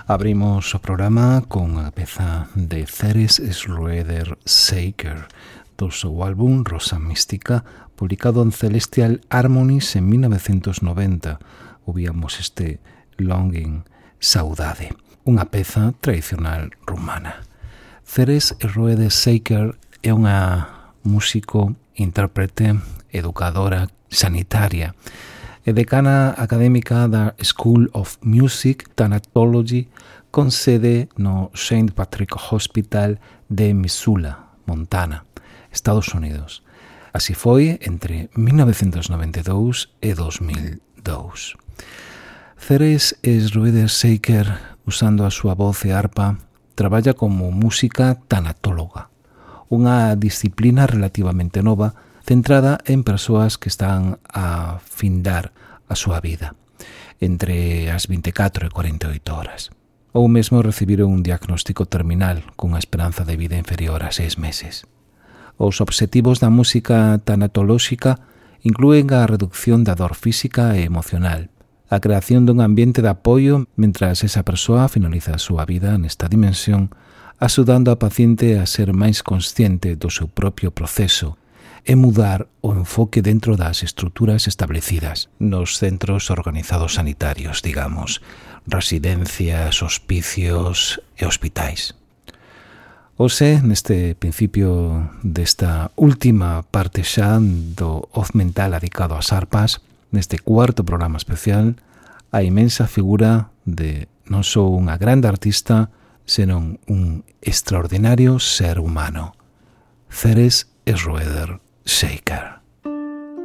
Abrimos o programa con a peza de Ceres Schroeder-Saker do seu álbum Rosa Mística, publicado en Celestial Harmonies en 1990. Ouvíamos este Longing, Saudade, unha peza tradicional rumana. Ceres Schroeder-Saker é unha músico, intérprete, educadora, sanitaria e decana académica da School of Music Thanatology con sede no St. Patrick Hospital de Missoula, Montana, Estados Unidos. Así foi entre 1992 e 2002. Ceres Schroeder-Saker, usando a súa voz e arpa, traballa como música tanatóloga, unha disciplina relativamente nova centrada en persoas que están a findar a súa vida entre as 24 e 48 horas, ou mesmo recibiron un diagnóstico terminal cunha esperanza de vida inferior a 6 meses. Os obxectivos da música tanatolóxica inclúen a reducción da dor física e emocional, a creación dun ambiente de apoio mentras esa persoa finaliza a súa vida nesta dimensión, axudando a paciente a ser máis consciente do seu propio proceso e mudar o enfoque dentro das estruturas establecidas nos centros organizados sanitarios, digamos, residencias, hospicios e hospitais. Ose, neste principio desta última parte xa do Oz Mental adicado ás arpas, neste cuarto programa especial, a inmensa figura de non só unha grande artista, senón un extraordinario ser humano, Ceres Schroeder-Saker.